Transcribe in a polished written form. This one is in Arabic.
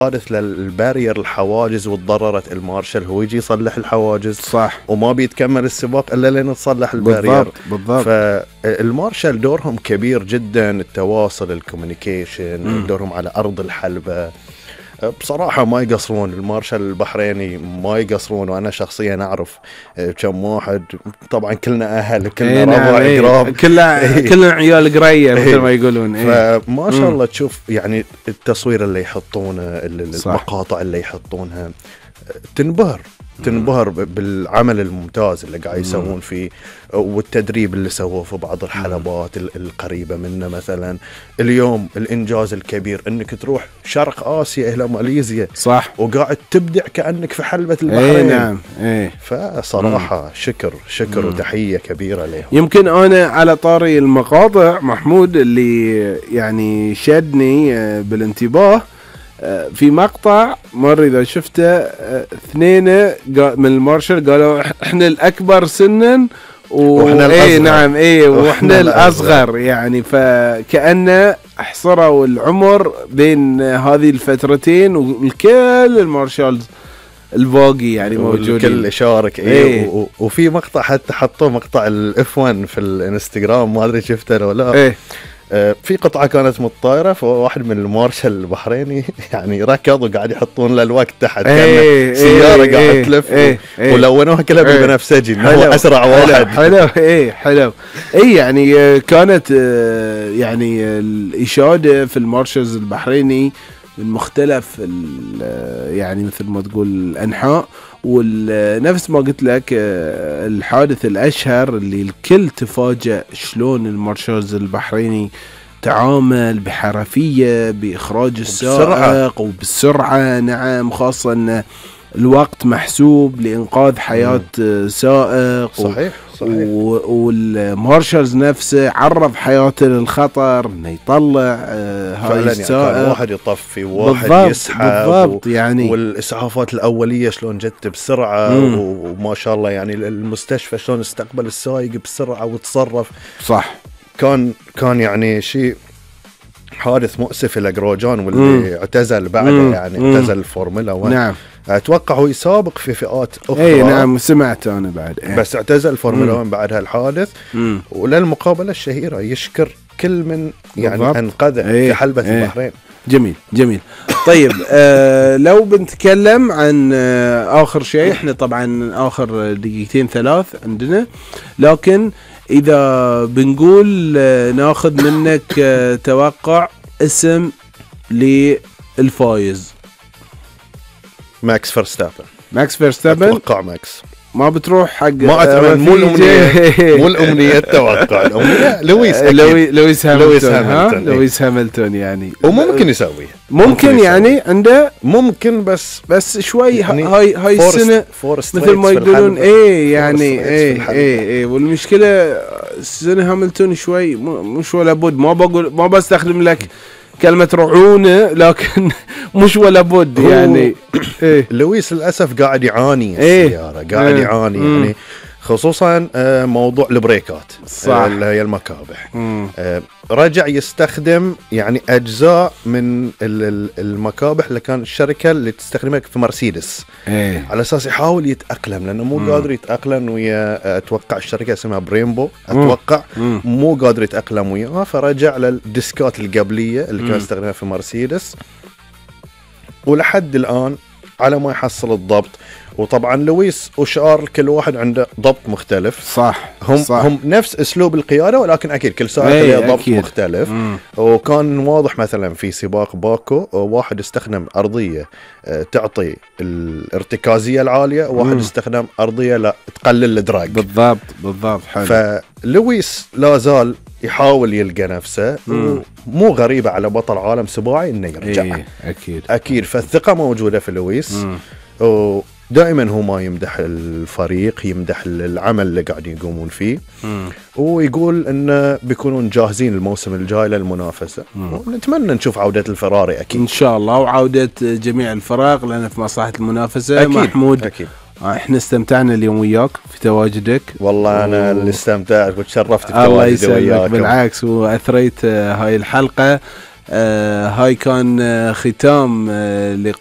حادث للبارير الحواجز وتضررت المارشل، هو يجي يصلح الحواجز صح، وما بيتكمل السباق الا لين تصلح البارير. بالضبط. فالمارشل دورهم كبير جدا، التواصل، الكوميونيكيشن، دورهم على ارض الحلبة بصراحة ما يقصرون. المارشل البحريني ما يقصرون، وأنا شخصيا أعرف كم واحد، طبعا كلنا أهل، كلنا ربع قراب، كلنا عيال قرية مثل ما يقولون. فما شاء الله تشوف يعني التصوير اللي يحطونه، المقاطع اللي يحطونها، تنبهر بالعمل الممتاز اللي قاعد يسوون فيه، والتدريب اللي سووه في بعض الحلبات القريبة منه. مثلا اليوم الإنجاز الكبير أنك تروح شرق آسيا إلى ماليزيا، صح، وقاعد تبدع كأنك في حلبة البحرين. نعم. فصراحة شكر وتحية كبيرة لهم. يمكن أنا على طاري المقاطع محمود اللي يعني شدني بالانتباه في مقطع مر إذا شفته، اثنين من المارشل قالوا احنا الأكبر سنا واحنا الأصغر. نعم واحنا الأصغر، يعني فكأنه احصروا العمر بين هذه الفترتين، والكل المارشالز الباقي يعني موجودين، الكل شارك. وفي مقطع حتى حطوه مقطع الF1 في الانستغرام، ما ادري شفته لو لا. في قطعة كانت متطايرة، فواحد من المارشال البحريني يعني ركض وقاعد يحطون له الوقت تحت، كان سيارة قاعد تلف، ولونوها كلها بالبنفسجي، انه هو اسرع واحد. حلو. يعني كانت يعني الإشادة في المارشالز البحريني من مختلف يعني مثل ما تقول الأنحاء، ونفس ما قلت لك الحادث الأشهر اللي الكل تفاجأ شلون المارشالز البحريني تعامل بحرفية بإخراج السائق وبالسرعة. نعم، خاصة أن الوقت محسوب لإنقاذ حياة سائق. صحيح. والمارشالز نفسه عرض حياته للخطر انه يطلع هاي السائق، يعني واحد يطفي وواحد يسحب بالضبط يعني، والإسعافات الأولية شلون جت بسرعة، وما شاء الله يعني المستشفى شلون استقبل السائق بسرعة وتصرف. صح، كان يعني شيء حادث مؤسف لجروجان، واللي اعتزل بعده، يعني اعتزل الفورمولا 1. نعم، اتوقع هو يسابق في فئات اخرى. نعم، سمعت انا بعد. بس اعتزل الفورمولا 1 بعد هالحادث. وللمقابلة الشهيرة يشكر كل من يعني انقذه في حلبة البحرين. جميل. طيب لو بنتكلم عن آخر شيء، احنا طبعا آخر دقيقتين 3 عندنا، لكن إذا بنقول ناخذ منك توقع اسم للفايز. ماكس فيرستابن. أتوقع ماكس. ما بتروح حق ما أتمنى. مو الأمنية التوقع. الأمنية لويس هاملتون يعني، وممكن يسويه، ممكن يعني عنده ممكن، بس شوي يعني هاي السنة مثل ما يقولون. يعني والمشكلة السنة هاملتون شوي مش ولا بد، ما بستخدم لك كلمة رعونة، لكن مش ولا بد يعني. لويس للأسف قاعد يعاني السيارة، قاعد يعاني يعني، خصوصا موضوع البريكات اللي هي المكابح. رجع يستخدم يعني أجزاء من المكابح اللي كان الشركة اللي تستخدمها في مرسيدس، على أساس يحاول يتأقلم، لأنه مو قادر يتأقلم ويا، أتوقع الشركة اسمها بريمبو، أتوقع مو قادر يتأقلم وياها، فرجع للديسكات القبلية اللي كان يستخدمها في مرسيدس، ولحد الآن على ما يحصل الضبط. وطبعا لويس وشارل كل واحد عنده ضبط مختلف. هم نفس اسلوب القياده، ولكن اكيد كل سائق له ضبط مختلف. وكان واضح مثلا في سباق باكو، واحد استخدم ارضيه تعطي الارتكازيه العاليه، وواحد استخدم ارضيه لا تقلل الدراج. بالضبط. حلو. فلويس لا زال يحاول يلقى نفسه، مو غريبه على بطل عالم سباعي انه يرجع. اكيد فالثقه موجوده في لويس. دائما هو ما يمدح الفريق، يمدح العمل اللي قاعد يقومون فيه، ويقول انه بيكونون جاهزين الموسم الجاي للمنافسه. ونتمنى نشوف عوده الفراري اكيد ان شاء الله، وعوده جميع الفرق، لان في مصلحه المنافسه. أكيد. محمود أكيد. احنا استمتعنا اليوم وياك في تواجدك. والله انا اللي استمتعت وتشرفت بتواجدي وياك. بالعكس، واثريت هاي الحلقه هاي كان ختام